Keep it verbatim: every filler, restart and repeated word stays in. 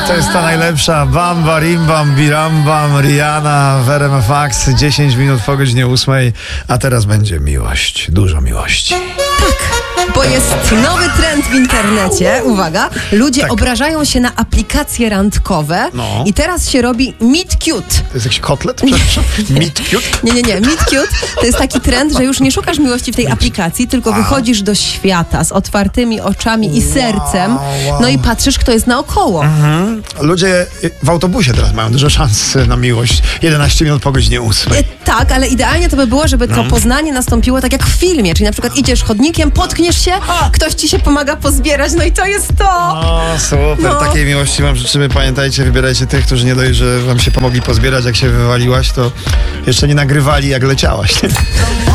to jest ta najlepsza. Bamba, rimbam, birambam, Rihanna w R M F Max. dziesięć minut po godzinie ósmej. A teraz będzie miłość. Dużo miłości. Tak, bo jest nowy trend w internecie. Uwaga, ludzie Tak. obrażają się na aplikacje randkowe No. i teraz się robi meet cute. To jest jakiś kotlet? Przepraszam. Meet cute? Nie, nie, nie. Meet cute to jest taki trend, że już nie szukasz miłości w tej aplikacji, tylko wychodzisz do świata z otwartymi oczami i sercem, wow. no i patrzysz, kto jest naokoło. Mhm. Ludzie w autobusie teraz mają dużo szans na miłość. jedenaście minut po godzinie ósmej. E, Tak, ale idealnie to by było, żeby to poznanie nastąpiło tak jak w filmie, czyli na przykład idziesz chodnikiem, potkniesz się, ktoś ci się pomaga pozbierać, no i to jest to. O, super. No. Takiej miłości wam życzymy. Pamiętajcie, wybierajcie tych, którzy nie dość, że wam się pomogli pozbierać, jak się wywaliłaś, to jeszcze nie nagrywali, jak leciałaś.